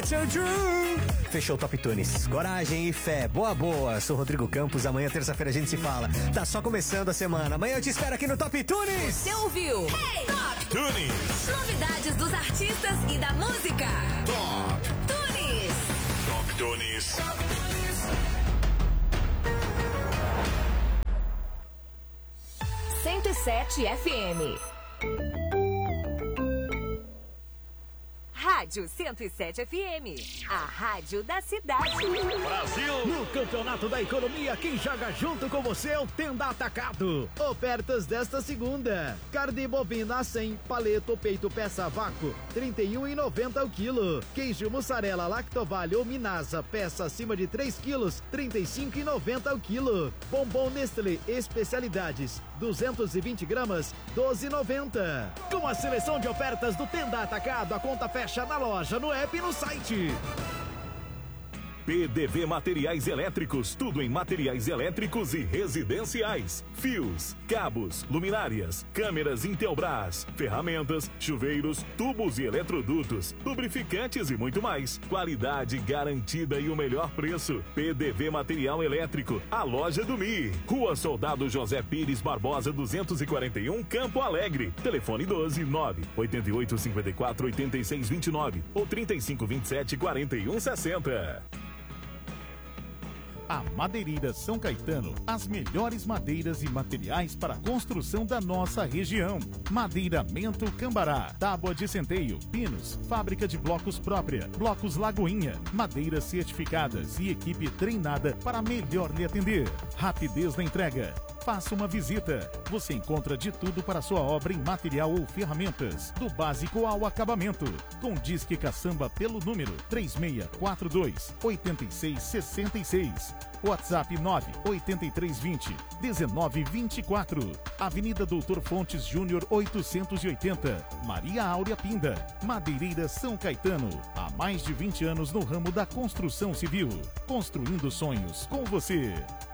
Fechou o Top Tunes. Coragem e fé. Boa, boa. Sou Rodrigo Campos. Amanhã, terça-feira, a gente se fala. Tá só começando a semana. Amanhã eu te espero aqui no Top Tunes. Você ouviu? Hey! Top Tunes. Novidades dos artistas e da música. Top Tunes. Top Tunes. 107 FM. Rádio 107 FM, a rádio da cidade. Brasil! No Campeonato da Economia, quem joga junto com você é o Tenda Atacado. Ofertas desta segunda: carne bovina a 100, paleto ou peito peça a vácuo, R$ 31,90 o quilo. Queijo mussarela Lactovale ou Minasa, peça acima de 3 quilos, R$ 35,90 o quilo. Bombom Nestlé Especialidades, 220 gramas, R$ 12,90. Com a seleção de ofertas do Tenda Atacado, a conta fecha na loja, no app e no site. PDV Materiais Elétricos, tudo em materiais elétricos e residenciais. Fios, cabos, luminárias, câmeras Intelbras, ferramentas, chuveiros, tubos e eletrodutos, lubrificantes e muito mais. Qualidade garantida e o melhor preço. PDV Material Elétrico, a loja do Mi. Rua Soldado José Pires Barbosa 241, Campo Alegre. Telefone 12 9 88 54 86 29 ou 35 27 41 60. A Madeireira São Caetano, as melhores madeiras e materiais para a construção da nossa região. Madeiramento Cambará, tábua de centeio, pinos, fábrica de blocos própria, blocos Lagoinha, madeiras certificadas e equipe treinada para melhor lhe atender. Rapidez na entrega. Faça uma visita. Você encontra de tudo para sua obra em material ou ferramentas, do básico ao acabamento. Com Disque Caçamba pelo número 3642-8666. WhatsApp 98320-1924. Avenida Doutor Fontes Júnior 880. Maria Áurea Pinda. Madeireira São Caetano. Há mais de 20 anos no ramo da construção civil. Construindo sonhos com você.